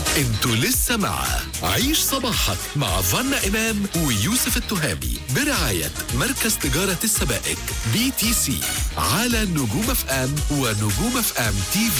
انتوا لسه مع عيش صباحك مع فانا إمام ويوسف التهامي برعاية مركز تجارة السبائك BTC على نجوم اف ام ونجوم اف ام TV.